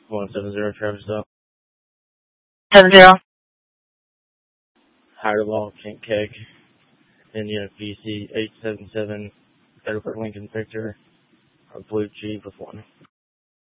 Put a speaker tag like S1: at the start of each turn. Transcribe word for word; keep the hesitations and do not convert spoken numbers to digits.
S1: one seven zero Travis Dock.
S2: Seven zero.
S1: Hiderball, Kent Keg, Indian B C eight seven seven, Edward Lincoln Victor, Blue G with one.